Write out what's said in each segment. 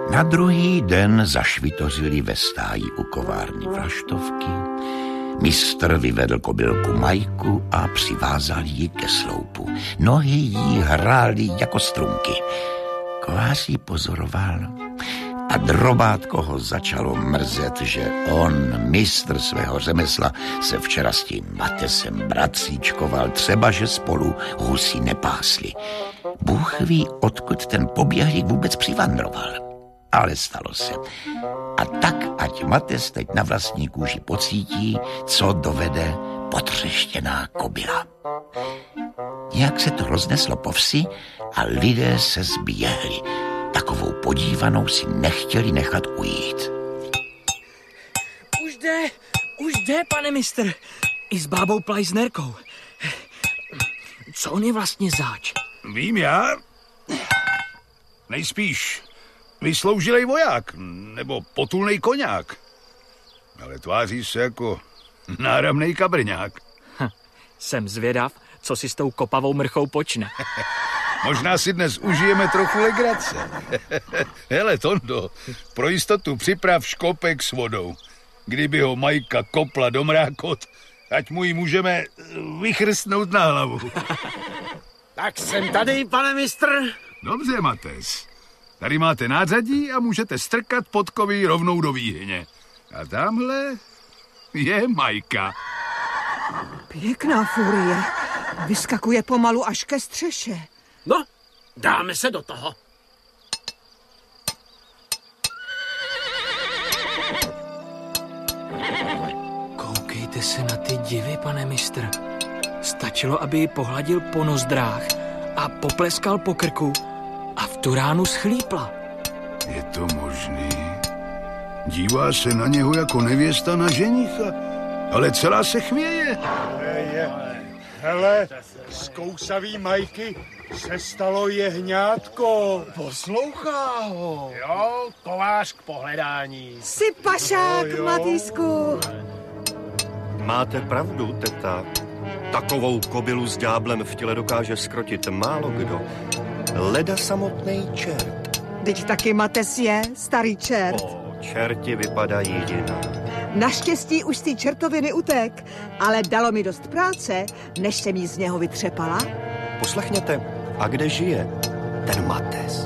Na druhý den zašvitořili ve stáji u kovárny Vlaštovky. Mistr vyvedl kobylku Majku a přivázal ji ke sloupu. Nohy jí hrály jako strunky. Kovář ji pozoroval a drobátko ho začalo mrzet, že on, mistr svého řemesla, se včera s tím Matesem bratříčkoval, třeba že spolu husy nepásli. Bůh ví, odkud ten poběhlík vůbec přivandroval. Ale stalo se. A tak, ať Mates teď na vlastní kůži pocítí, co dovede potřeštěná kobyla. Nějak se to rozneslo po vsi a lidé se zběhli. Takovou podívanou si nechtěli nechat ujít. Už jde, pane mistr. I s bábou Plajznerkou. Co on je vlastně zač? Vím já. Nejspíš vysloužilej voják, nebo potulnej koňák. Ale tváří se jako náramnej kabrňák. Jsem zvědav, co si s tou kopavou mrchou počne. Možná si dnes užijeme trochu legrace. Hele, Tondo, pro jistotu připrav škopek s vodou. Kdyby ho Majka kopla do mrákot, ať mu ji můžeme vychrstnout na hlavu. Tak jsem tady, pane mistr. Dobře, Mates. Tady máte nářadí a můžete strkat podkovy rovnou do výhně. A tamhle je Majka. Pěkná furie. Vyskakuje pomalu až ke střeše. No, dáme se do toho. Koukejte se na ty divy, pane mistr. Stačilo, aby ji pohladil po nozdrách a popleskal po krku a v tu ránu schlípla. Je to možný? Dívá se na něho jako nevěsta na ženicha, ale celá se chvěje. Hele, z kousavý Majky se stalo jehňátko. Poslouchá ho. Jo, kovář k pohledání. Jsi pašák, Matýsku. Máte pravdu, teta. Takovou kobylu s ďáblem v těle dokáže skrotit málo kdo. Leda samotný čert. Teď taky Mates je starý čert. Čerti vypadají jinak. Naštěstí už z té čertoviny utek, ale dalo mi dost práce, než jsem jí z něho vytřepala. Poslechněte, a kde žije ten Mates?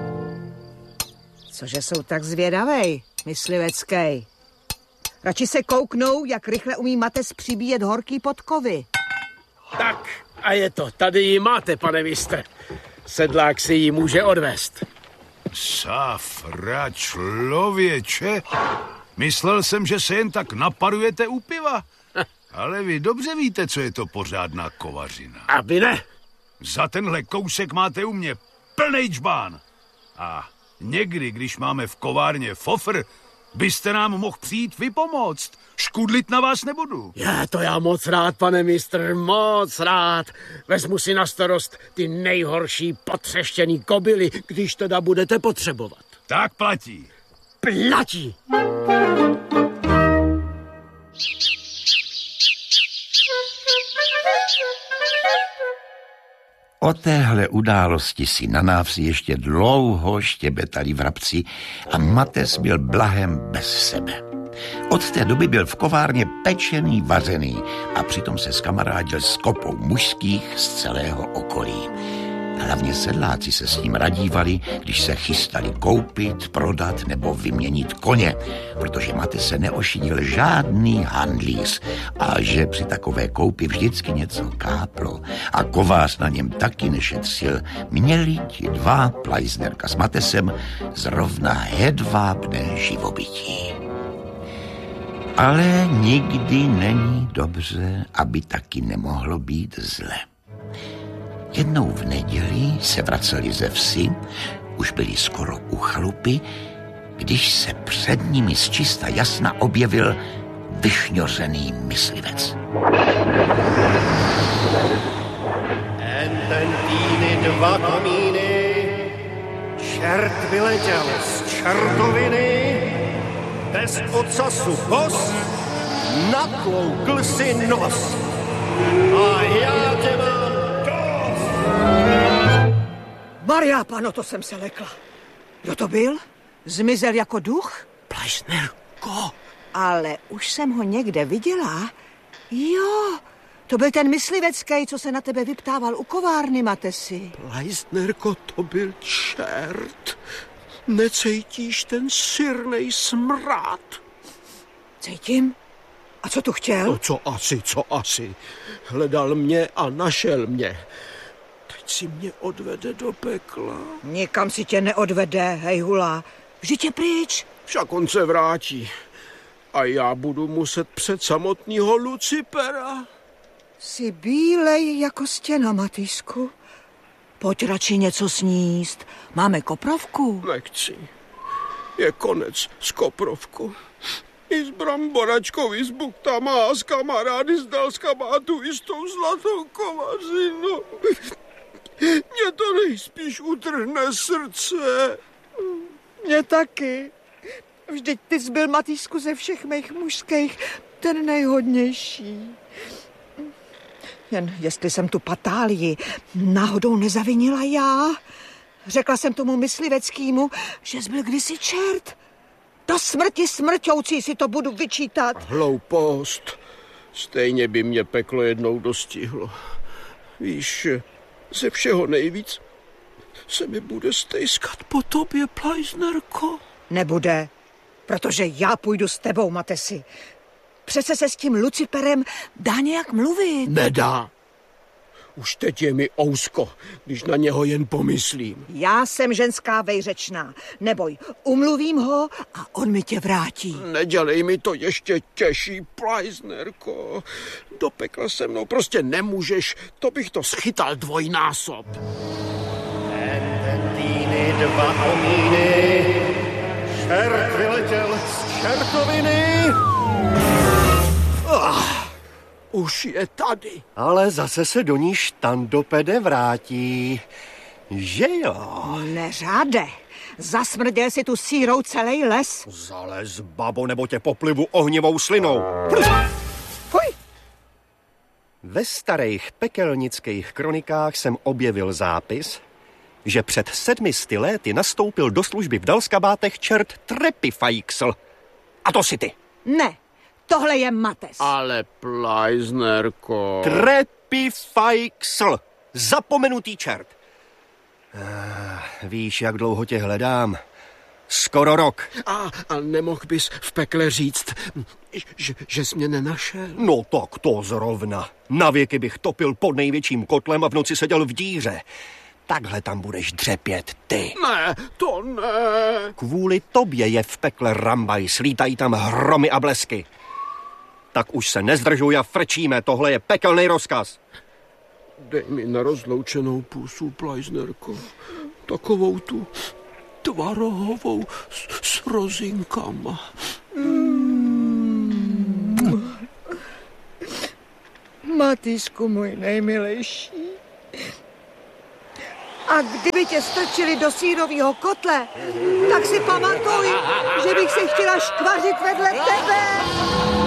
Cože jsou tak zvědavej, mysliveckej. Radši se kouknou, jak rychle umí Mates přibíjet horký podkovy. Tak, a je to. Tady ji máte, pane mistr. Sedlák si ji může odvést. Safra, člověče. Myslel jsem, že se jen tak naparujete u piva. Ale vy dobře víte, co je to pořádná kovařina. Aby ne. Za tenhle kousek máte u mě plnej džbán. A někdy, když máme v kovárně fofr, byste nám mohl přijít vypomoct. Škudlit na vás nebudu. To já moc rád, pane mistr, moc rád. Vezmu si na starost ty nejhorší potřeštěný kobyly, když teda budete potřebovat. Tak platí. Platí. O téhle události si na návsi ještě dlouho štěbetali vrabci a Mates byl blahem bez sebe. Od té doby byl v kovárně pečený, vařený a přitom se skamarádil s kopou mužských z celého okolí. Hlavně sedláci se s ním radívali, když se chystali koupit, prodat nebo vyměnit koně, protože Mates se neošidil žádný handlíř a že při takové koupi vždycky něco káplo a kovář na něm taky nešetřil, měli ti dva, Plajznerka s Matesem, zrovna hedvábné živobytí. Ale nikdy není dobře, aby taky nemohlo být zle. Jednou v neděli se vraceli ze vsi, už byli skoro u chalupy, když se před nimi zčista jasna objevil vyšňořený myslivec. Ten týny dva komíny, čert vyletěl z čertoviny, bez ocasu kos, natloukl si nos. A já tě mám dost. Maria, pano, to jsem se lekla. Kdo to byl? Zmizel jako duch? Pleisnerko. Ale už jsem ho někde viděla. Jo, to byl ten myslivecký, co se na tebe vyptával u kovárny, Matesi. Pleisnerko, to byl čert. Necítíš ten syrnej smrad? Cítím. A co tu chtěl? No co asi. Hledal mě a našel mě. Teď si mě odvede do pekla. Nikam si tě neodvede, hejhula. Vždyť je pryč. Však on se vrátí. A já budu muset před samotného Lucipera. Jsi bílej jako stěna, Matýsku. Pojď radši něco sníst. Máme koprovku. Nechci. Je konec s koprovkou. I s bramboračkou, i s buktama a s kamarády z Dalska má tu jistou zlatou kovařinu. Mě to nejspíš utrhne srdce. Mě taky. Vždyť ty jsi byl, Matýsku, ze všech mých mužských ten nejhodnější. Jen jestli jsem tu patálii náhodou nezavinila já. Řekla jsem tomu mysliveckýmu, že jsi byl kdysi čert. Do smrti smrťoucí si to budu vyčítat. Hloupost. Stejně by mě peklo jednou dostihlo. Víš, ze všeho nejvíc se mi bude stejskat po tobě, Pleisnerko. Nebude, protože já půjdu s tebou, Matesi. Přece se s tím Luciperem dá nějak mluvit. Nedá. Už teď je mi ousko, když na něho jen pomyslím. Já jsem ženská vejřečná. Neboj, umluvím ho a on mi tě vrátí. Nedělej mi to ještě těžší, Pleisnerko. Do pekla se mnou prostě nemůžeš, to bych to schytal dvojnásob. Týny, dva omíny, čert vyletěl z čertoviny. Už je tady. Ale zase se do ní štandopede vrátí. Že jo? Neřáde. Zasmrděl si tu sírou celý les. Zalez, babo, nebo tě poplivu ohnivou slinou. Fuj. Ve starých pekelnických kronikách jsem objevil zápis, že před 700 lety nastoupil do služby v Dalskabátech čert Trepifajksl. A to si ty. Ne, tohle je Mates. Ale Pleisnerko. Trepifajksl. Zapomenutý čert. Víš, jak dlouho tě hledám? Skoro rok. A nemohl bys v pekle říct, že jsi mě nenašel? No tak to zrovna. Na věky bych topil pod největším kotlem a v noci seděl v díře. Takhle tam budeš dřepět ty. Ne, to ne. Kvůli tobě je v pekle rambaj, slítají tam hromy a blesky. Tak už se nezdržuj a frčíme, tohle je pekelný rozkaz. Dej mi na rozloučenou pusu, Pleisnerko. Takovou tu tvarohovou s rozinkama. Matýsku, můj nejmilejší. A kdyby tě strčili do sýrovýho kotle, tak si pamatuj, že bych se chtěla škvařit vedle tebe.